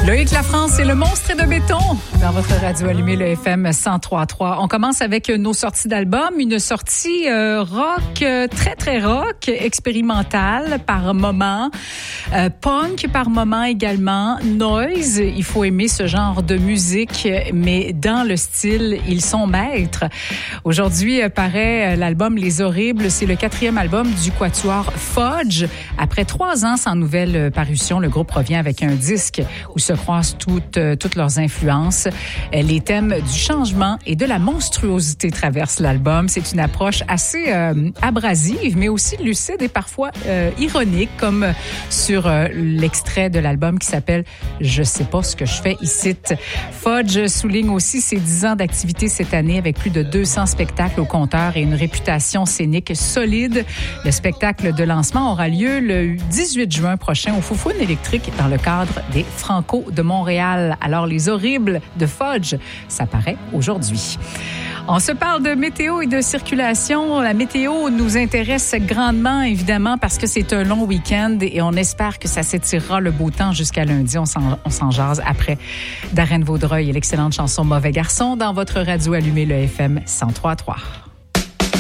Loïc Lafrance et le monstre de béton dans votre radio allumée, le FM 103.3. On commence avec nos sorties d'albums. Une sortie rock, très, très rock, expérimentale par moment, punk par moment également, noise. Il faut aimer ce genre de musique, mais dans le style, ils sont maîtres. Aujourd'hui paraît l'album Les Horribles. C'est le 4e album du quatuor Fudge. Après 3 ans sans nouvelle parution, le groupe revient avec un disque où se croisent toutes leurs influences. Les thèmes du changement et de la monstruosité traversent l'album. C'est une approche assez abrasive, mais aussi lucide et parfois ironique, comme sur l'extrait de l'album qui s'appelle « Je sais pas ce que je fais ici ». Fudge souligne aussi ses 10 ans d'activité cette année avec plus de 200 spectacles au compteur et une réputation scénique solide. Le spectacle de lancement aura lieu le 18 juin prochain au Foufoune électrique dans le cadre des Franco de Montréal. Alors, Les Horribles de Fudge, ça paraît aujourd'hui. On se parle de météo et de circulation. La météo nous intéresse grandement, évidemment, parce que c'est un long week-end et on espère que ça s'étirera le beau temps jusqu'à lundi. On s'en jase après Darren Vaudreuil et l'excellente chanson Mauvais garçon dans votre radio allumée, le FM 103.3.